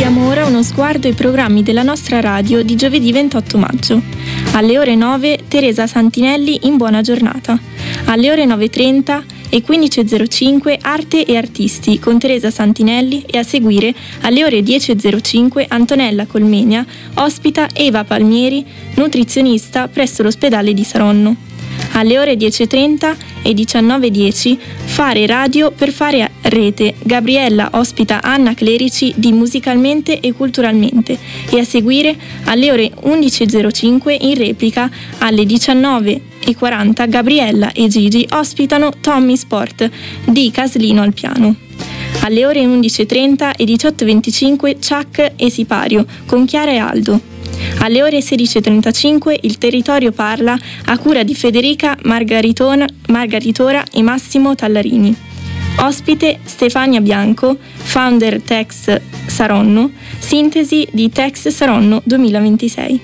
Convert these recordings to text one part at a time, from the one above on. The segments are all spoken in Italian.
Diamo ora uno sguardo ai programmi della nostra radio di giovedì 28 maggio. Alle ore 9 Teresa Santinelli in Buona Giornata. Alle ore 9.30 e 15.05 Arte e Artisti con Teresa Santinelli e a seguire alle ore 10.05 Antonella Colmenia ospita Eva Palmieri, nutrizionista presso l'ospedale di Saronno. Alle ore 10.30 e 19.10 Fare radio per fare rete. Gabriella ospita Anna Clerici di Musicalmente e Culturalmente e a seguire alle ore 11.05 in replica alle 19.40 Gabriella e Gigi ospitano Tommy Sport di Caslino al piano. Alle ore 11.30 e 18.25 Chuck e Sipario con Chiara e Aldo. Alle ore 16.35 Il Territorio parla a cura di Federica Margaritora e Massimo Tallarini. Ospite Stefania Bianco, founder Tex Saronno, sintesi di Tex Saronno 2026.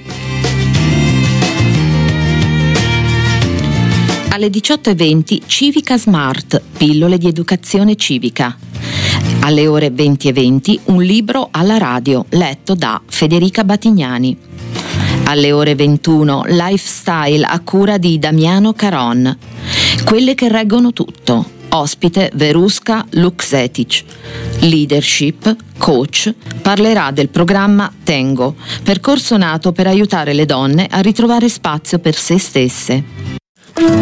Alle 18.20 Civica Smart, pillole di educazione civica. Alle ore 20.20 un libro alla radio, letto da Federica Batignani. Alle ore 21 Lifestyle a cura di Damiano Caron. Quelle che reggono tutto. Ospite Veruska Luksetic. Leadership, coach, parlerà del programma Tengo, percorso nato per aiutare le donne a ritrovare spazio per se stesse.